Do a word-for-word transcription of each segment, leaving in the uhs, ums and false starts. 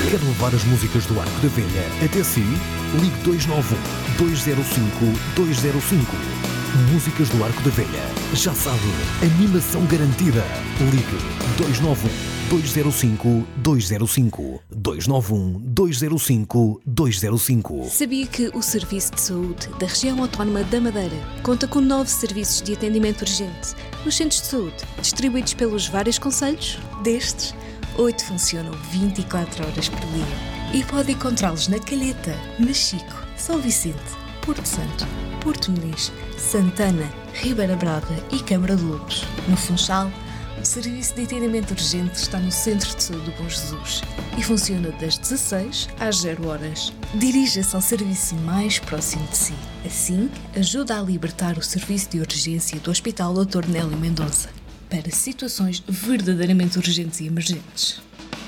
Quer levar as músicas do Arco da Velha até si? Ligue dois nove um, dois zero cinco, dois zero cinco. Músicas do Arco da Velha. Já sabe, animação garantida. Ligue dois nove um, dois zero cinco, dois zero cinco. dois nove um, dois zero cinco, dois zero cinco. Sabia que o Serviço de Saúde da Região Autónoma da Madeira conta com nove serviços de atendimento urgente nos centros de saúde, distribuídos pelos vários concelhos? Destes, oito funcionam vinte e quatro horas por dia e pode encontrá-los na Calheta, Machico, São Vicente, Porto Santo, Porto Muniz, Santana, Ribeira Brava e Câmara de Lobos. No Funchal, o serviço de atendimento urgente está no Centro de Saúde do Bom Jesus e funciona das dezasseis às zero horas. Dirija-se ao serviço mais próximo de si. Assim, ajuda a libertar o serviço de urgência do Hospital doutor Nélio Mendonça para situações verdadeiramente urgentes e emergentes.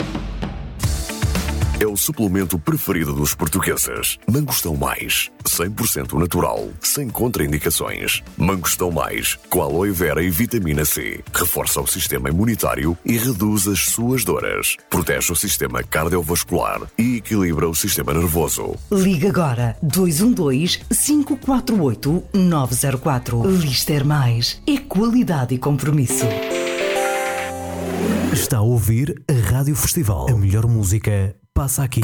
É o suplemento preferido dos portugueses. Mangostão Mais, cem por cento natural, sem contraindicações. Mangostão Mais, com aloe vera e vitamina C. Reforça o sistema imunitário e reduz as suas dores. Protege o sistema cardiovascular e equilibra o sistema nervoso. Liga agora dois um dois, cinco quatro oito, nove zero quatro. Lister Mais é qualidade e compromisso. Está a ouvir a Rádio Festival. A melhor música passa aqui.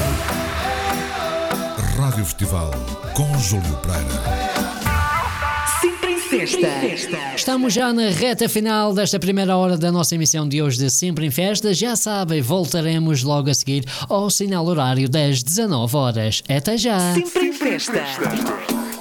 Rádio Festival com Júlio Pereira. Sempre em festa. Estamos já na reta final desta primeira hora da nossa emissão de hoje de Sempre em Festa. Já sabem, voltaremos logo a seguir ao sinal horário das dezanove horas. Até já! Sempre em festa.